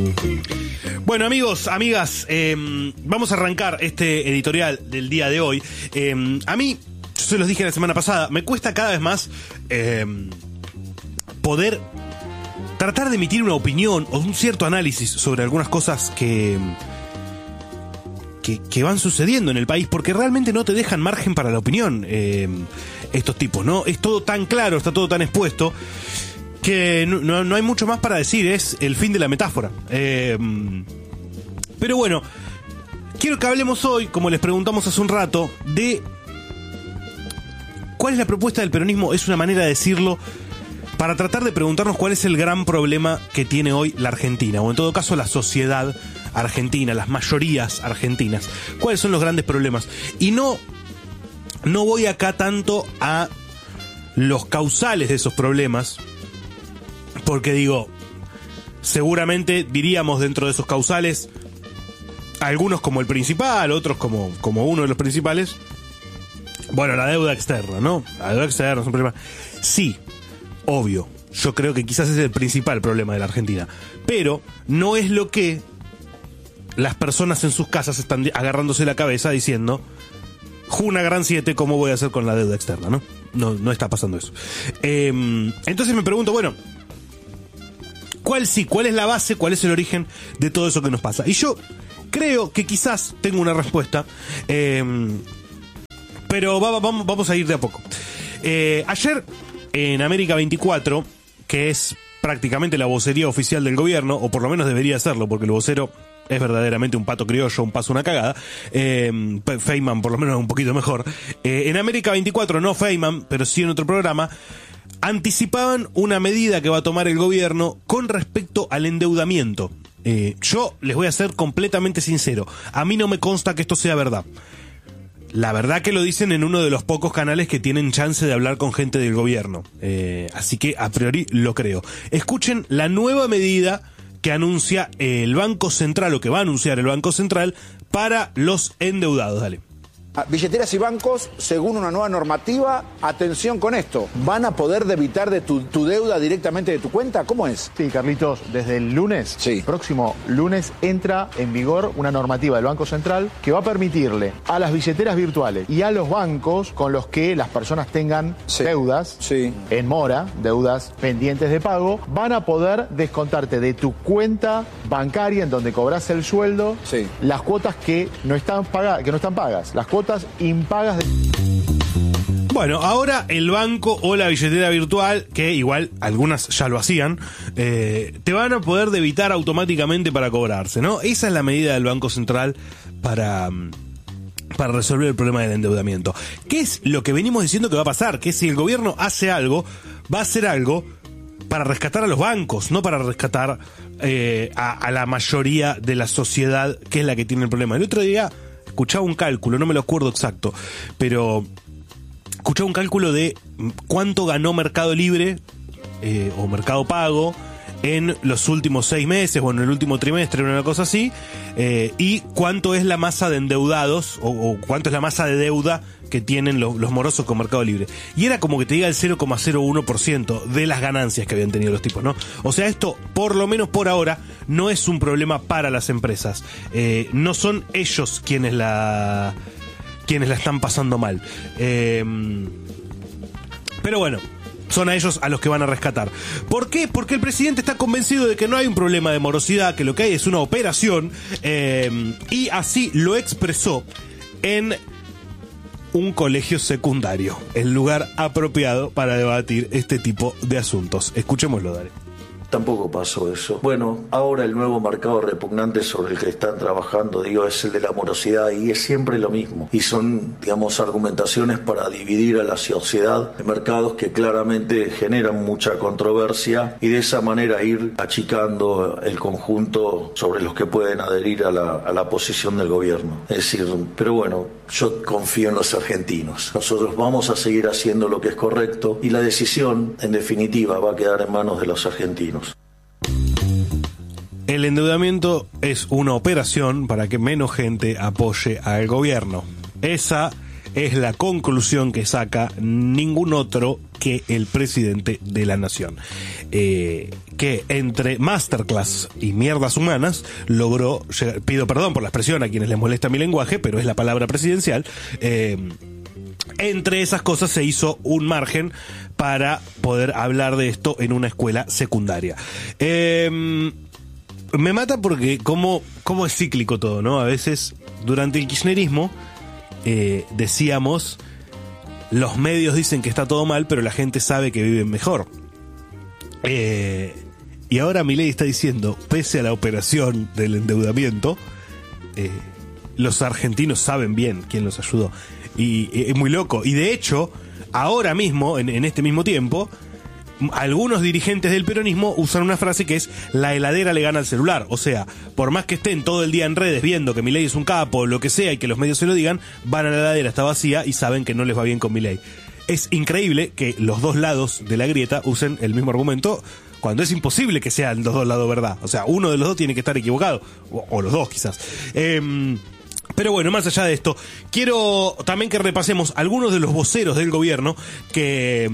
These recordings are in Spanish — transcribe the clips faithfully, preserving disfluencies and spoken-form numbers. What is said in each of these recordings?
Bueno, amigos, amigas, eh, vamos a arrancar este editorial del día de hoy. Eh, a mí, yo se los dije la semana pasada, me cuesta cada vez más eh, poder tratar de emitir una opinión o un cierto análisis sobre algunas cosas que, que, que van sucediendo en el país, porque realmente no te dejan margen para la opinión eh, estos tipos, ¿no? Es todo tan claro, está todo tan expuesto, que no, no hay mucho más para decir, es el fin de la metáfora. Eh, pero bueno, quiero que hablemos hoy, como les preguntamos hace un rato, de cuál es la propuesta del peronismo, es una manera de decirlo, para tratar de preguntarnos cuál es el gran problema que tiene hoy la Argentina, o en todo caso la sociedad argentina, las mayorías argentinas. ¿Cuáles son los grandes problemas? Y no, no voy acá tanto a los causales de esos problemas, porque digo, seguramente diríamos dentro de esos causales, algunos como el principal, otros como, como uno de los principales, bueno, la deuda externa, ¿no? La deuda externa es un problema. Sí, obvio, yo creo que quizás es el principal problema de la Argentina, pero no es lo que las personas en sus casas están agarrándose la cabeza diciendo, una gran siete, ¿cómo voy a hacer con la deuda externa? No, no, no está pasando eso. Eh, entonces me pregunto, bueno, ¿cuál sí? ¿Cuál es la base? ¿Cuál es el origen de todo eso que nos pasa? Y yo creo que quizás tengo una respuesta, eh, pero va, vamos, vamos a ir de a poco. Eh, ayer, en América veinticuatro, que es prácticamente la vocería oficial del gobierno, o por lo menos debería serlo, porque el vocero es verdaderamente un pato criollo, un paso, una cagada. Eh, Feynman por lo menos es un poquito mejor. Eh, en América veinticuatro, no Feynman, pero sí en otro programa, anticipaban una medida que va a tomar el gobierno con respecto al endeudamiento. Eh, yo les voy a ser completamente sincero, a mí no me consta que esto sea verdad. La verdad que lo dicen en uno de los pocos canales que tienen chance de hablar con gente del gobierno. Eh, así que a priori lo creo. Escuchen la nueva medida que anuncia el Banco Central, o que va a anunciar el Banco Central para los endeudados. Dale. Billeteras y bancos, según una nueva normativa, atención con esto, ¿van a poder debitar de tu, tu deuda directamente de tu cuenta? ¿Cómo es? Sí, Carlitos, desde el lunes, sí. próximo lunes, entra en vigor una normativa del Banco Central que va a permitirle a las billeteras virtuales y a los bancos con los que las personas tengan sí. deudas sí. en mora, deudas pendientes de pago, van a poder descontarte de tu cuenta bancaria en donde cobras el sueldo sí. las cuotas que no están pagas, que no están pagas, las cuotas impagas de... Bueno, ahora el banco o la billetera virtual, que igual algunas ya lo hacían, eh, te van a poder debitar automáticamente para cobrarse, ¿no? Esa es la medida del Banco Central para, para resolver el problema del endeudamiento. ¿Qué es lo que venimos diciendo que va a pasar? Que si el gobierno hace algo, va a hacer algo para rescatar a los bancos, no para rescatar eh, a, a la mayoría de la sociedad, que es la que tiene el problema. El otro día escuchaba un cálculo, no me lo acuerdo exacto, pero escuchaba un cálculo de cuánto ganó Mercado Libre eh, o Mercado Pago en los últimos seis meses o en el último trimestre, una cosa así, eh, y cuánto es la masa de endeudados o, o cuánto es la masa de deuda que tienen los, los morosos con Mercado Libre. Y era como que te diga el cero coma cero uno por ciento de las ganancias que habían tenido los tipos, ¿no? O sea, esto, por lo menos por ahora, no es un problema para las empresas. Eh, no son ellos quienes la, quienes la están pasando mal. Eh, pero bueno, son a ellos a los que van a rescatar. ¿Por qué? Porque el presidente está convencido de que no hay un problema de morosidad, que lo que hay es una operación, eh, y así lo expresó en un colegio secundario, el lugar apropiado para debatir este tipo de asuntos. Escuchémoslo, dale. Tampoco pasó eso. Bueno, ahora el nuevo mercado repugnante sobre el que están trabajando, digo, es el de la morosidad, y es siempre lo mismo. Y son, digamos, argumentaciones para dividir a la sociedad en mercados que claramente generan mucha controversia, y de esa manera ir achicando el conjunto sobre los que pueden adherir a la, a la posición del gobierno. Es decir, pero bueno, yo confío en los argentinos. Nosotros vamos a seguir haciendo lo que es correcto, y la decisión, en definitiva, va a quedar en manos de los argentinos. El endeudamiento es una operación para que menos gente apoye al gobierno. Esa es la conclusión que saca ningún otro que el presidente de la nación. Eh, que entre masterclass y mierdas humanas logró llegar, pido perdón por la expresión a quienes les molesta mi lenguaje, pero es la palabra presidencial. Eh, entre esas cosas se hizo un margen para poder hablar de esto en una escuela secundaria. Eh, me mata porque como, como es cíclico todo, ¿no? A veces durante el kirchnerismo eh, decíamos, los medios dicen que está todo mal, pero la gente sabe que viven mejor. Eh, y ahora Milei está diciendo, pese a la operación del endeudamiento, eh, los argentinos saben bien quién los ayudó. Y es muy loco. Y de hecho, ahora mismo, en, en este mismo tiempo, algunos dirigentes del peronismo usan una frase que es: la heladera le gana al celular. O sea, por más que estén todo el día en redes viendo que Milei es un capo o lo que sea y que los medios se lo digan, van a la heladera, está vacía y saben que no les va bien con Milei. Es increíble que los dos lados de la grieta usen el mismo argumento cuando es imposible que sean los dos lados verdad. O sea, uno de los dos tiene que estar equivocado, o, o los dos quizás. Eh, Pero bueno, más allá de esto, quiero también que repasemos algunos de los voceros del gobierno que,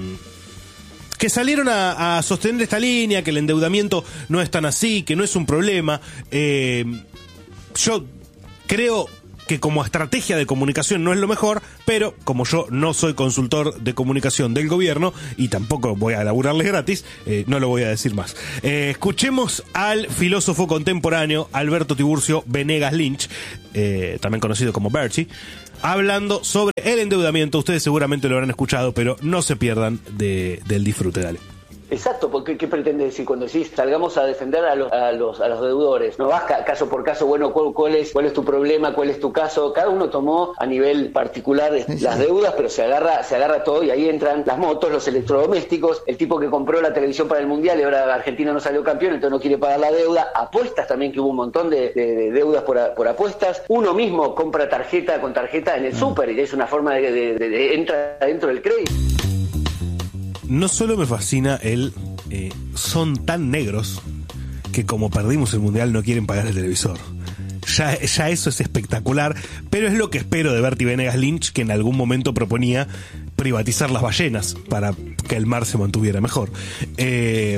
que salieron a, a sostener esta línea, que el endeudamiento no es tan así, que no es un problema. Eh, yo creo que como estrategia de comunicación no es lo mejor, pero como yo no soy consultor de comunicación del gobierno y tampoco voy a laburarles gratis, eh, no lo voy a decir más. Eh, escuchemos al filósofo contemporáneo Alberto Tiburcio Venegas Lynch, eh, también conocido como Berchi, hablando sobre el endeudamiento. Ustedes seguramente lo habrán escuchado, pero no se pierdan de, del disfrute. Dale. Exacto, porque ¿qué pretende decir cuando decís salgamos a defender a los a los, a los deudores? No vas ca- caso por caso, bueno, ¿cuál, cuál es cuál es tu problema, cuál es tu caso? Cada uno tomó a nivel particular las deudas, pero se agarra se agarra todo y ahí entran las motos, los electrodomésticos, el tipo que compró la televisión para el Mundial y ahora Argentina no salió campeón, entonces no quiere pagar la deuda. Apuestas también, que hubo un montón de, de, de deudas por, a, por apuestas. Uno mismo compra tarjeta con tarjeta en el súper y es una forma de, de, de, de entra dentro del crédito. No solo me fascina el eh, son tan negros que como perdimos el mundial no quieren pagar el televisor. Ya, ya eso es espectacular, pero es lo que espero de Berti Venegas Lynch, que en algún momento proponía privatizar las ballenas para que el mar se mantuviera mejor. Eh,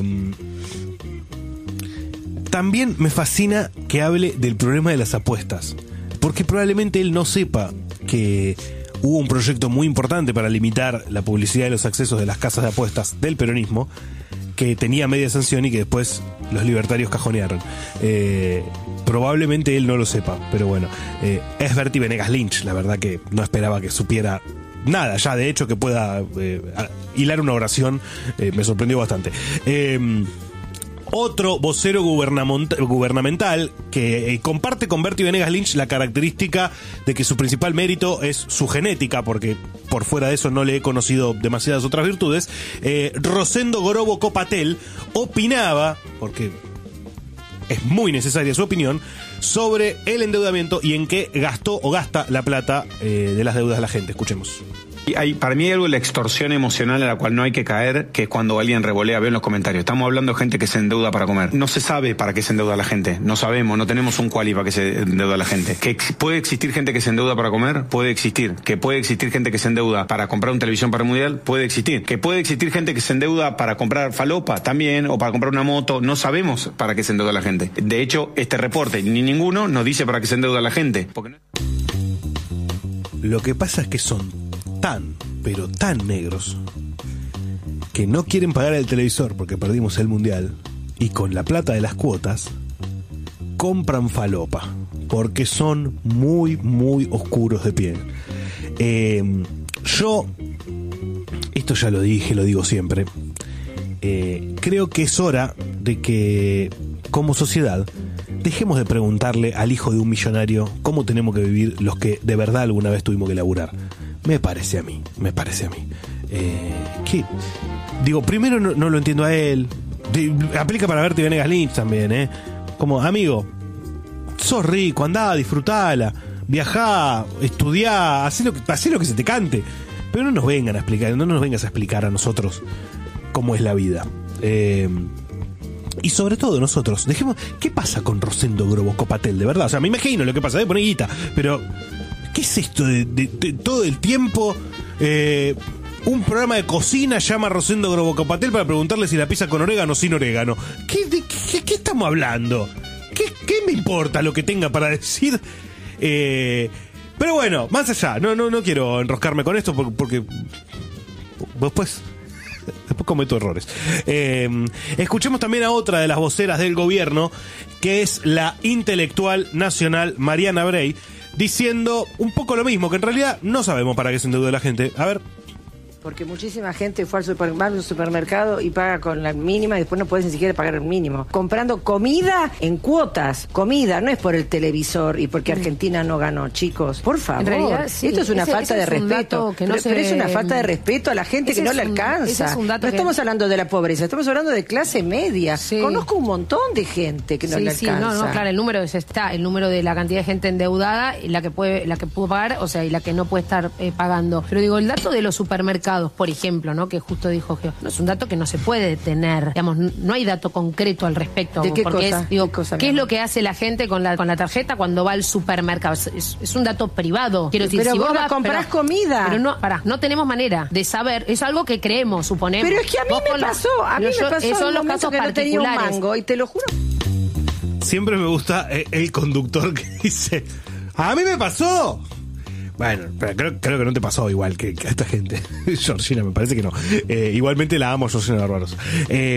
también me fascina que hable del problema de las apuestas, porque probablemente él no sepa que hubo un proyecto muy importante para limitar la publicidad de los accesos de las casas de apuestas del peronismo, que tenía media sanción y que después los libertarios cajonearon. Eh, probablemente él no lo sepa, pero bueno, eh, es Berti Venegas Lynch, la verdad que no esperaba que supiera nada, ya de hecho que pueda eh, hilar una oración, eh, me sorprendió bastante. Eh, Otro vocero gubernamental que eh, comparte con Berti Venegas Lynch la característica de que su principal mérito es su genética, porque por fuera de eso no le he conocido demasiadas otras virtudes. eh, Rosendo Gorobo Copatel opinaba, porque es muy necesaria su opinión, sobre el endeudamiento y en qué gastó o gasta la plata eh, de las deudas de la gente. Escuchemos. Hay, para mí hay algo de la extorsión emocional a la cual no hay que caer, que es cuando alguien revolea, veo en los comentarios, estamos hablando de gente que se endeuda para comer. No se sabe para qué se endeuda la gente, no sabemos, no tenemos un cuali para qué se endeuda la gente. ¿Que puede existir gente que se endeuda para comer? Puede existir. ¿Que puede existir gente que se endeuda para comprar una televisión para el mundial? Puede existir. ¿Que puede existir gente que se endeuda para comprar falopa? También, o para comprar una moto. No sabemos para qué se endeuda la gente. De hecho, este reporte, ni ninguno nos dice para qué se endeuda la gente. Porque no... Lo que pasa es que son tan, pero tan negros que no quieren pagar el televisor porque perdimos el mundial y con la plata de las cuotas compran falopa porque son muy, muy oscuros de piel. Eh, yo, esto ya lo dije, lo digo siempre, eh, creo que es hora de que como sociedad dejemos de preguntarle al hijo de un millonario cómo tenemos que vivir los que de verdad alguna vez tuvimos que laburar. Me parece a mí, me parece a mí. Eh, ¿qué? Digo, primero no, no lo entiendo a él. De, aplica para Berti Venegas Lynch también, ¿eh? Como, amigo, sos rico, andá, disfrutala, viajá, estudiá, hacé lo, que, hacé lo que se te cante. Pero no nos vengan a explicar, no nos vengas a explicar a nosotros cómo es la vida. Eh, y sobre todo nosotros, dejemos, ¿qué pasa con Rosendo Grobo Copatel, de verdad? O sea, me imagino lo que pasa, de poner guita, pero ¿qué es esto de, de, de todo el tiempo? Eh, un programa de cocina llama a Rosendo Grobocopatel para preguntarle si la pizza con orégano o sin orégano. ¿Qué, de, qué, qué estamos hablando? ¿Qué, ¿Qué me importa lo que tenga para decir? Eh, pero bueno, más allá, no, no, no quiero enroscarme con esto porque, porque después, después cometo errores. Eh, escuchemos también a otra de las voceras del gobierno, que es la intelectual nacional Mariana Brey, diciendo un poco lo mismo, que en realidad no sabemos para qué se endeuda la gente. A ver. Porque muchísima gente fue al, super, va al supermercado y paga con la mínima y después no puedes ni siquiera pagar el mínimo. Comprando comida en cuotas. Comida, no es por el televisor y porque Argentina no ganó, chicos. Por favor. En realidad, sí. Esto es una ese, falta ese de es respeto. Que no pero, se... pero es una falta de respeto a la gente ese que no le un, alcanza. Es un dato no que... estamos hablando de la pobreza, estamos hablando de clase media. Sí. Conozco un montón de gente que no sí, le sí, alcanza. no, no, claro, el número es está, el número de la cantidad de gente endeudada, y la que puede, la que pudo pagar, o sea, y la que no puede estar eh, pagando. Pero digo, el dato de los supermercados, por ejemplo, ¿no? Que justo dijo Geo, no es un dato que no se puede detener, digamos, no hay dato concreto al respecto. ¿De qué porque cosa? es, digo, ¿Qué, cosa, ¿qué es lo que hace la gente con la con la tarjeta cuando va al supermercado? Es, es, es un dato privado. Quiero decir, pero si vos vos vas, comprás pero, comida. Pero no, pará, no tenemos manera de saber, es algo que creemos, suponemos. Pero es que a mí Vos me pasó, a mí yo, me pasó esos son un los momento casos que no tenía un particulares. mango, y te lo juro. Siempre me gusta el, el conductor que dice, ¡a mí me pasó! Bueno, pero creo, creo que no te pasó igual que, que a esta gente. Georgina, me parece que no. Eh, igualmente la amo, Georgina Barbarosa. Eh,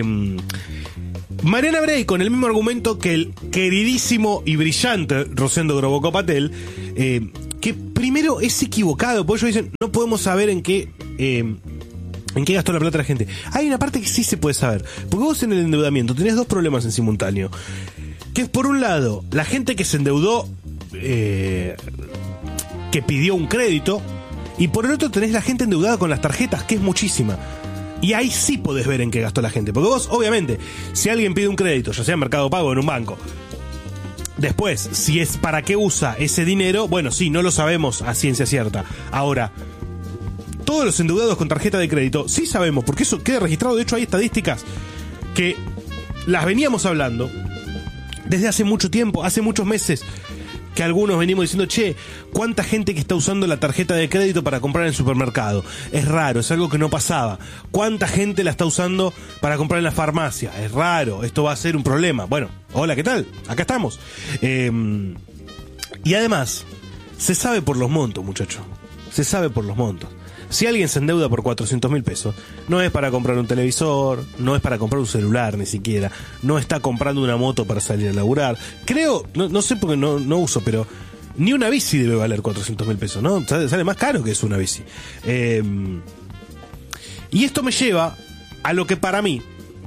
Mariana Brey, con el mismo argumento que el queridísimo y brillante Rosendo Grobocopatel, eh, que primero es equivocado, porque ellos dicen, no podemos saber en qué... Eh, ¿En qué gastó la plata la gente? Hay una parte que sí se puede saber. Porque vos en el endeudamiento tenés dos problemas en simultáneo. Que es, por un lado, la gente que se endeudó... Eh, que pidió un crédito, y por el otro tenés la gente endeudada con las tarjetas, que es muchísima. Y ahí sí podés ver en qué gastó la gente. Porque vos, obviamente, si alguien pide un crédito, ya sea en Mercado Pago o en un banco, después, si es para qué usa ese dinero, bueno, sí, no lo sabemos a ciencia cierta. Ahora, todos los endeudados con tarjeta de crédito, sí sabemos, porque eso queda registrado. De hecho, hay estadísticas que las veníamos hablando desde hace mucho tiempo, hace muchos meses, que algunos venimos diciendo, che, ¿cuánta gente que está usando la tarjeta de crédito para comprar en el supermercado? Es raro, es algo que no pasaba. ¿Cuánta gente la está usando para comprar en la farmacia? Es raro, esto va a ser un problema. Bueno, hola, ¿qué tal? Acá estamos. Eh, y además, se sabe por los montos, muchachos. Se sabe por los montos. Si alguien se endeuda por cuatrocientos mil pesos, no es para comprar un televisor, no es para comprar un celular ni siquiera, no está comprando una moto para salir a laburar. Creo, no, no sé porque no, no uso, pero ni una bici debe valer cuatrocientos mil pesos, ¿no? Sale, sale más caro que eso una bici. Eh, y esto me lleva a lo que para mí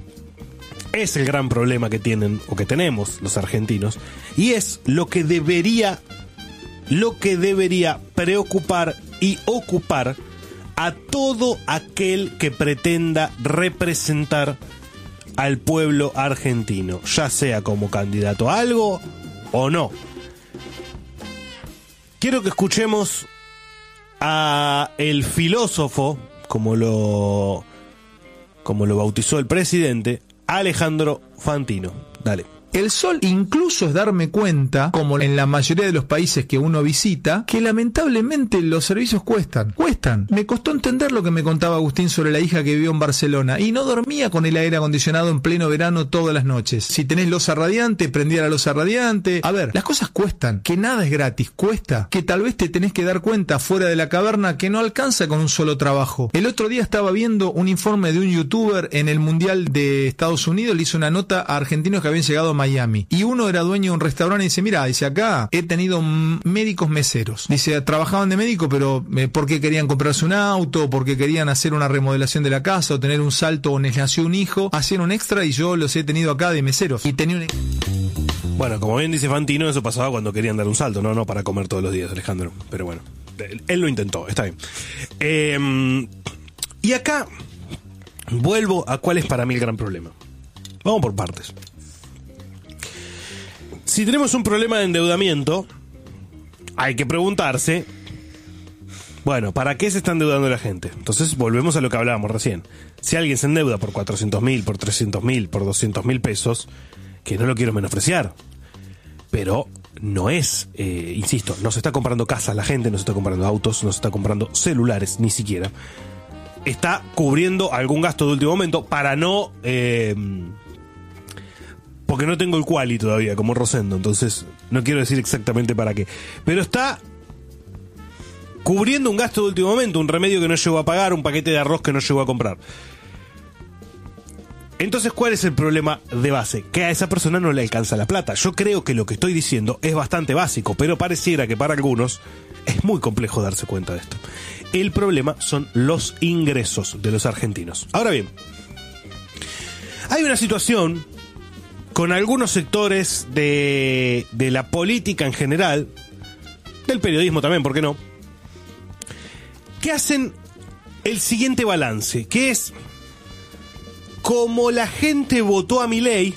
es el gran problema que tienen o que tenemos los argentinos, y es lo que debería, lo que debería preocupar y ocupar a todo aquel que pretenda representar al pueblo argentino, ya sea como candidato a algo o no. Quiero que escuchemos a el filósofo, como lo como lo bautizó el presidente, Alejandro Fantino. Dale. El sol incluso es darme cuenta, como en la mayoría de los países que uno visita, que lamentablemente los servicios cuestan. Cuestan. Me costó entender lo que me contaba Agustín sobre la hija que vivió en Barcelona y no dormía con el aire acondicionado en pleno verano todas las noches. Si tenés loza radiante, prendía la loza radiante. A ver, las cosas cuestan, que nada es gratis, cuesta, que tal vez te tenés que dar cuenta fuera de la caverna que no alcanza con un solo trabajo. El otro día estaba viendo un informe de un youtuber en el Mundial de Estados Unidos, le hizo una nota a argentinos que habían llegado a Miami, y uno era dueño de un restaurante y dice, mira, dice, acá he tenido médicos meseros, dice, trabajaban de médico, pero eh, porque querían comprarse un auto, porque querían hacer una remodelación de la casa o tener un salto o les nació un hijo, hacían un extra y yo los he tenido acá de meseros y tenía un... Bueno, como bien dice Fantino, eso pasaba cuando querían dar un salto, no, no para comer todos los días, Alejandro, pero bueno, él, él lo intentó, está bien. Eh, y acá vuelvo a cuál es para mí el gran problema. Vamos por partes. Si tenemos un problema de endeudamiento, hay que preguntarse, bueno, ¿para qué se está endeudando la gente? Entonces volvemos a lo que hablábamos recién. Si alguien se endeuda por cuatrocientos mil, por trescientos mil, por doscientos mil pesos, que no lo quiero menospreciar, pero no es, eh, insisto, no se está comprando casas la gente, no se está comprando autos, no se está comprando celulares, ni siquiera. Está cubriendo algún gasto de último momento para no... Eh, porque no tengo el quali todavía, como Rosendo, entonces no quiero decir exactamente para qué. Pero está cubriendo un gasto de último momento, un remedio que no llegó a pagar, un paquete de arroz que no llegó a comprar. Entonces, ¿cuál es el problema de base? Que a esa persona no le alcanza la plata. Yo creo que lo que estoy diciendo es bastante básico, pero pareciera que para algunos es muy complejo darse cuenta de esto. El problema son los ingresos de los argentinos. Ahora bien, hay una situación con algunos sectores de, de la política en general, del periodismo también, ¿por qué no?, que hacen el siguiente balance, que es: como la gente votó a Milei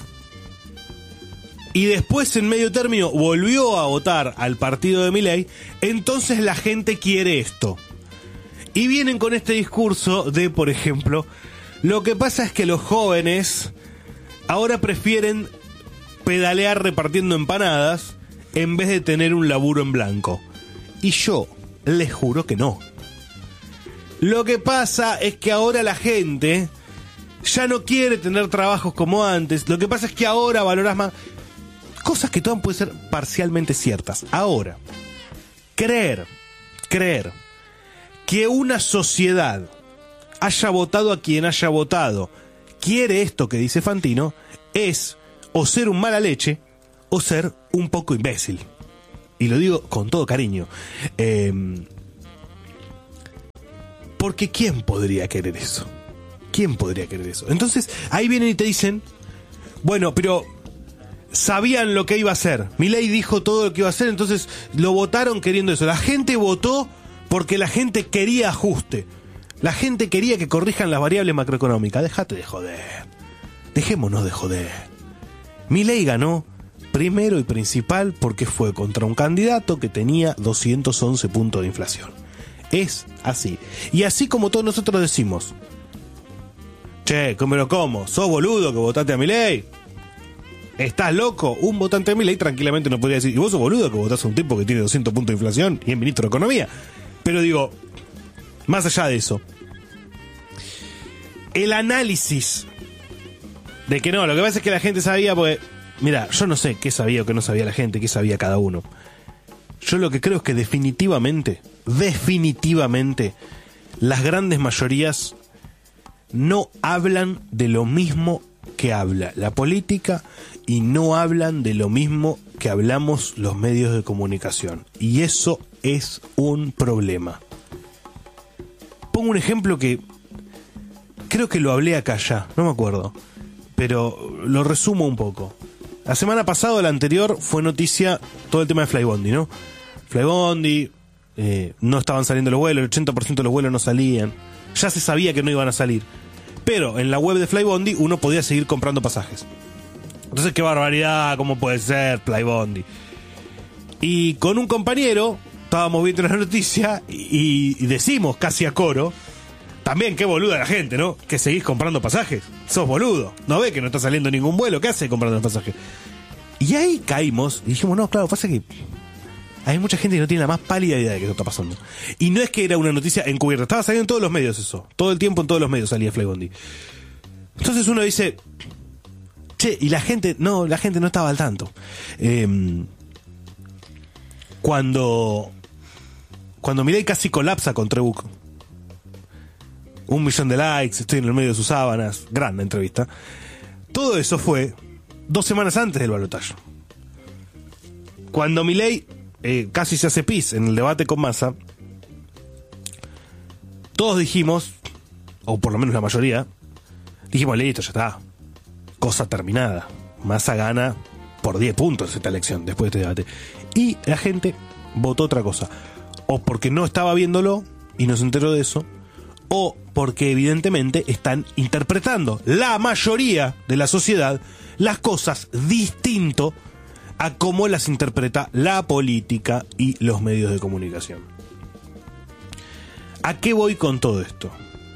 y después en medio término volvió a votar al partido de Milei, entonces la gente quiere esto. Y vienen con este discurso de, por ejemplo, lo que pasa es que los jóvenes ahora prefieren pedalear repartiendo empanadas en vez de tener un laburo en blanco. Y yo les juro que no. Lo que pasa es que ahora la gente ya no quiere tener trabajos como antes. Lo que pasa es que ahora valoras más cosas que todas pueden ser parcialmente ciertas. Ahora, creer, creer que una sociedad haya votado a quien haya votado quiere esto que dice Fantino es o ser un mala leche o ser un poco imbécil. Y lo digo con todo cariño. Eh, porque ¿quién podría querer eso? ¿Quién podría querer eso? Entonces, ahí vienen y te dicen, bueno, pero sabían lo que iba a hacer. Milei dijo todo lo que iba a hacer, entonces lo votaron queriendo eso. La gente votó porque la gente quería ajuste. La gente quería que corrijan las variables macroeconómicas. Déjate de joder. Dejémonos de joder. Milei ganó primero y principal porque fue contra un candidato que tenía doscientos once puntos de inflación. Es así. Y así como todos nosotros decimos, che, ¿cómo lo como? ¿Sos boludo que votaste a Milei? ¿Estás loco? Un votante de Milei tranquilamente no podría decir, ¿y vos sos boludo que votás a un tipo que tiene doscientos puntos de inflación y es ministro de Economía? Pero digo, más allá de eso, el análisis de que no, lo que pasa es que la gente sabía, porque, mira, yo no sé qué sabía o qué no sabía la gente, qué sabía cada uno. Yo lo que creo es que definitivamente, definitivamente, las grandes mayorías no hablan de lo mismo que habla la política y no hablan de lo mismo que hablamos los medios de comunicación. Y eso es un problema. Pongo un ejemplo que creo que lo hablé acá ya, no me acuerdo, pero lo resumo un poco. La semana pasada o la anterior fue noticia todo el tema de Flybondi, ¿no? Flybondi, eh, no estaban saliendo los vuelos, el ochenta por ciento de los vuelos no salían. Ya se sabía que no iban a salir. Pero en la web de Flybondi uno podía seguir comprando pasajes. Entonces, qué barbaridad, ¿cómo puede ser Flybondi? Y con un compañero estábamos viendo la noticia y, y decimos casi a coro, también qué boluda la gente, ¿no? Que seguís comprando pasajes. Sos boludo. No ve que no está saliendo ningún vuelo. ¿Qué hace comprando los pasajes? Y ahí caímos y dijimos, no, claro, pasa que hay mucha gente que no tiene la más pálida idea de que eso está pasando. Y no es que era una noticia encubierta, estaba saliendo en todos los medios eso. Todo el tiempo en todos los medios salía Flybondi. Entonces uno dice, che, y la gente, no, la gente no estaba al tanto. Eh, cuando cuando Milei casi colapsa con Trebuch, un millón de likes, estoy en el medio de sus sábanas, gran entrevista. Todo eso fue dos semanas antes del balotaje. Cuando Milei eh, casi se hace pis en el debate con Massa, todos dijimos, o por lo menos la mayoría, dijimos, listo, ya está, cosa terminada. Massa gana por diez puntos esta elección después de este debate. Y la gente votó otra cosa. O porque no estaba viéndolo y no se enteró de eso, o porque evidentemente están interpretando la mayoría de la sociedad las cosas distinto a cómo las interpreta la política y los medios de comunicación. ¿A qué voy con todo esto?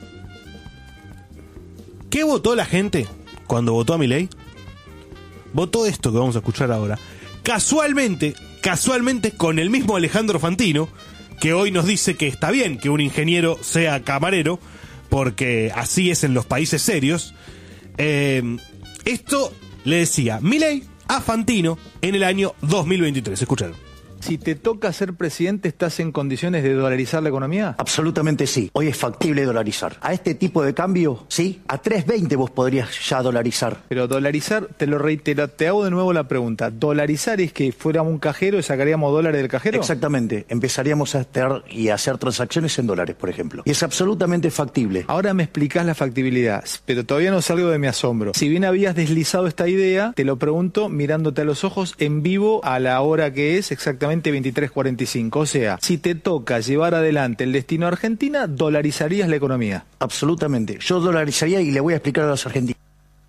¿Qué votó la gente cuando votó a Milei? Votó esto que vamos a escuchar ahora. casualmente, casualmente con el mismo Alejandro Fantino, que hoy nos dice que está bien que un ingeniero sea camarero, porque así es en los países serios. Eh, esto le decía Milei a Fantino en el año dos mil veintitrés. Escucharon. Si te toca ser presidente, ¿estás en condiciones de dolarizar la economía? Absolutamente sí. Hoy es factible dolarizar. A este tipo de cambio, sí, a tres veinte vos podrías ya dolarizar. Pero dolarizar, te lo reitero, te hago de nuevo la pregunta. ¿Dolarizar es que fuéramos un cajero y sacaríamos dólares del cajero? Exactamente. Empezaríamos a estar y a hacer transacciones en dólares, por ejemplo. Y es absolutamente factible. Ahora me explicás la factibilidad, pero todavía no salgo de mi asombro. Si bien habías deslizado esta idea, te lo pregunto mirándote a los ojos en vivo a la hora que es exactamente veintitrés cuarenta y cinco. O sea, si te toca llevar adelante el destino a Argentina, ¿dolarizarías la economía? Absolutamente. Yo dolarizaría y le voy a explicar a los argentinos.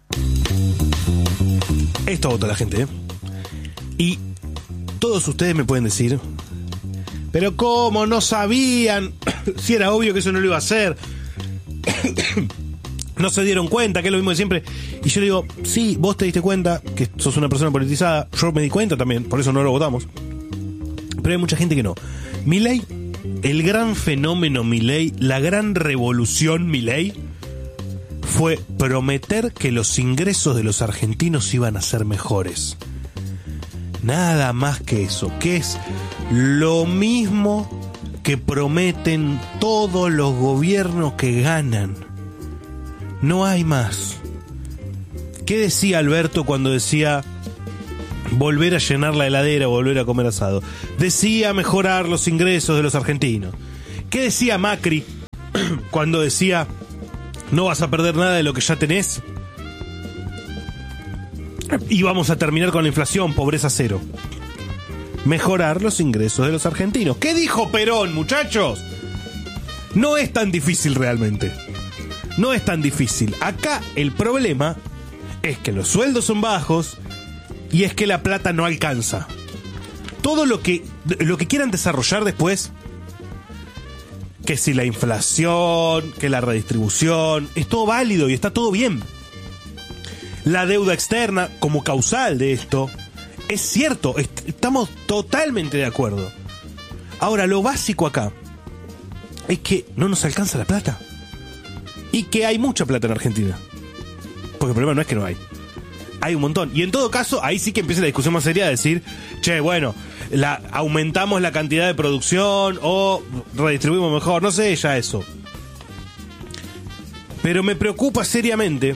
Esto votó la gente, ¿eh? Y todos ustedes me pueden decir, pero ¿cómo? No sabían. Si era obvio que eso no lo iba a hacer. No se dieron cuenta, que es lo mismo de siempre. Y yo le digo, sí, vos te diste cuenta que sos una persona politizada. Yo me di cuenta también, por eso no lo votamos. Pero hay mucha gente que no. Milei, el gran fenómeno Milei, la gran revolución Milei, fue prometer que los ingresos de los argentinos iban a ser mejores. Nada más que eso, que es lo mismo que prometen todos los gobiernos que ganan. No hay más. ¿Qué decía Alberto cuando decía volver a llenar la heladera, volver a comer asado? Decía mejorar los ingresos de los argentinos. ¿Qué decía Macri cuando decía no vas a perder nada de lo que ya tenés y vamos a terminar con la inflación, pobreza cero? Mejorar los ingresos de los argentinos. ¿Qué dijo Perón, muchachos? No es tan difícil realmente. No es tan difícil. Acá el problema es que los sueldos son bajos y es que la plata no alcanza. Todo lo que, lo que quieran desarrollar después, que si la inflación, que la redistribución, es todo válido y está todo bien. La deuda externa como causal de esto, es cierto, est- estamos totalmente de acuerdo. Ahora, lo básico acá es que no nos alcanza la plata. Y que hay mucha plata en Argentina. Porque el problema no es que no hay. Hay un montón. Y en todo caso, ahí sí que empieza la discusión más seria de decir, che, bueno, la, aumentamos la cantidad de producción o redistribuimos mejor, no sé, ya eso. Pero me preocupa seriamente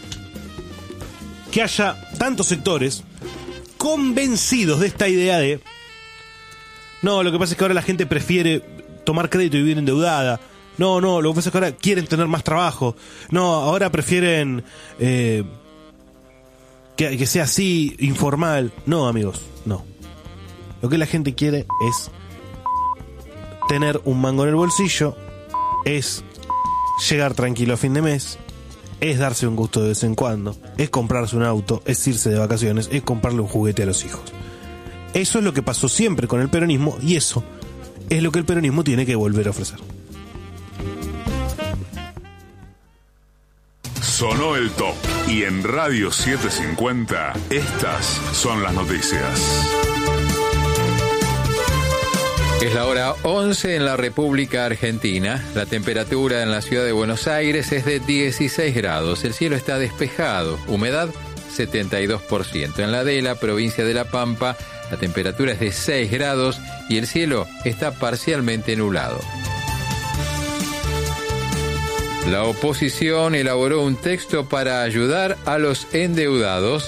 que haya tantos sectores convencidos de esta idea de no, lo que pasa es que ahora la gente prefiere tomar crédito y vivir endeudada. No, no, lo que pasa es que ahora quieren tener más trabajo. No, ahora prefieren eh, que, que sea así, informal. No, amigos, no. Lo que la gente quiere es tener un mango en el bolsillo, es llegar tranquilo a fin de mes, es darse un gusto de vez en cuando, es comprarse un auto, es irse de vacaciones, es comprarle un juguete a los hijos. Eso es lo que pasó siempre con el peronismo y eso es lo que el peronismo tiene que volver a ofrecer. Sonó el top y en Radio setecientos cincuenta estas son las noticias. Es la hora once en la República Argentina. La temperatura en la ciudad de Buenos Aires es de dieciséis grados. El cielo está despejado. Humedad setenta y dos por ciento. En la de la provincia de La Pampa, la temperatura es de seis grados y el cielo está parcialmente nublado. La oposición elaboró un texto para ayudar a los endeudados.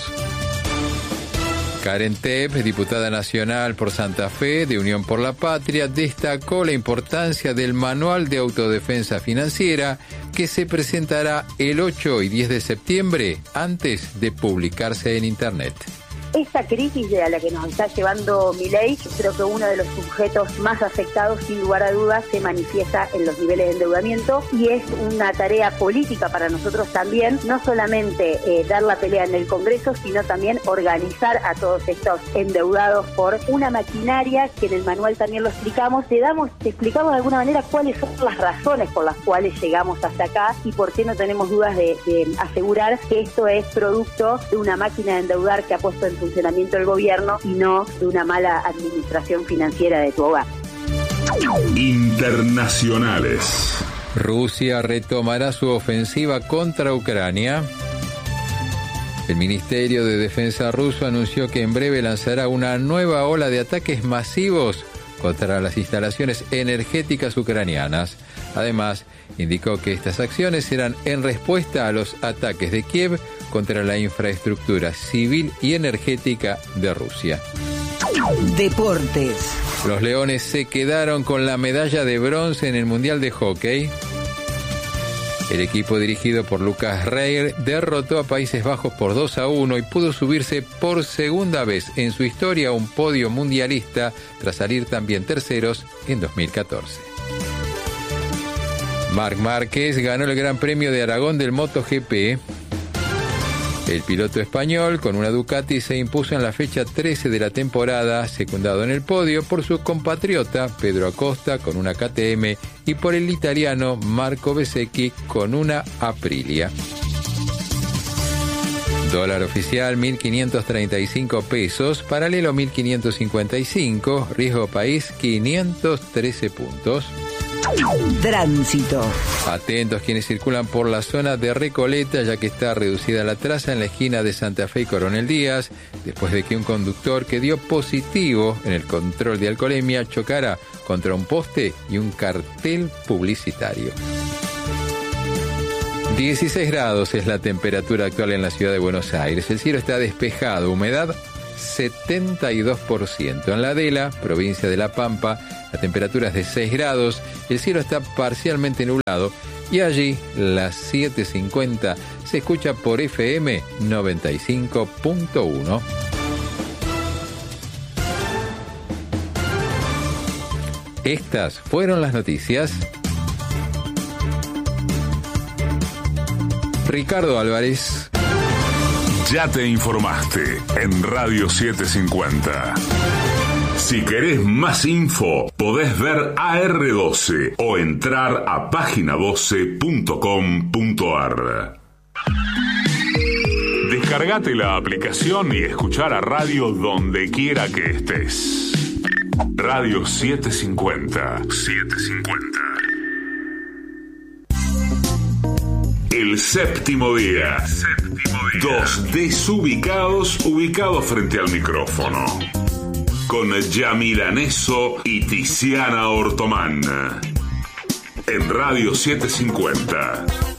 Karen Tepp, diputada nacional por Santa Fe de Unión por la Patria, destacó la importancia del Manual de Autodefensa Financiera que se presentará el ocho y diez de septiembre antes de publicarse en Internet. Esta crisis a la que nos está llevando Milei, creo que uno de los sujetos más afectados, sin lugar a dudas, se manifiesta en los niveles de endeudamiento y es una tarea política para nosotros también, no solamente eh, dar la pelea en el Congreso, sino también organizar a todos estos endeudados por una maquinaria que en el manual también lo explicamos. Te damos, te explicamos de alguna manera cuáles son las razones por las cuales llegamos hasta acá y por qué no tenemos dudas de, de asegurar que esto es producto de una máquina de endeudar que ha puesto en funcionamiento del gobierno y no de una mala administración financiera de tu hogar. Internacionales. Rusia retomará su ofensiva contra Ucrania. El Ministerio de Defensa ruso anunció que en breve lanzará una nueva ola de ataques masivos contra las instalaciones energéticas ucranianas. Además, indicó que estas acciones serán en respuesta a los ataques de Kiev contra la infraestructura civil y energética de Rusia. Deportes. Los Leones se quedaron con la medalla de bronce en el Mundial de Hockey. El equipo dirigido por Lucas Reir derrotó a Países Bajos por dos a uno y pudo subirse por segunda vez en su historia a un podio mundialista tras salir también terceros en dos mil catorce. Marc Márquez ganó el Gran Premio de Aragón del MotoGP. El piloto español con una Ducati se impuso en la fecha trece de la temporada, secundado en el podio por su compatriota Pedro Acosta con una K T M y por el italiano Marco Bezzecchi con una Aprilia. Dólar oficial mil quinientos treinta y cinco pesos, paralelo mil quinientos cincuenta y cinco, riesgo país quinientos trece puntos. Tránsito. Atentos quienes circulan por la zona de Recoleta, ya que está reducida la traza en la esquina de Santa Fe y Coronel Díaz, después de que un conductor que dio positivo en el control de alcoholemia chocara contra un poste y un cartel publicitario. dieciséis grados es la temperatura actual en la ciudad de Buenos Aires. El cielo está despejado, humedad setenta y dos por ciento. En la Adela, provincia de La Pampa, la temperatura es de seis grados, el cielo está parcialmente nublado y allí, las siete cincuenta, se escucha por F M noventa y cinco punto uno. Estas fueron las noticias. Ricardo Álvarez. Ya te informaste en Radio setecientos cincuenta. Si querés más info, podés ver A R doce o entrar a página doce punto com punto a r. Descargate la aplicación y escuchar a radio donde quiera que estés. Radio setecientos cincuenta. setecientos cincuenta. El séptimo día. Séptimo día. Dos desubicados ubicados frente al micrófono. Con Yamila Neso y Tiziana Ortomán. En Radio setecientos cincuenta.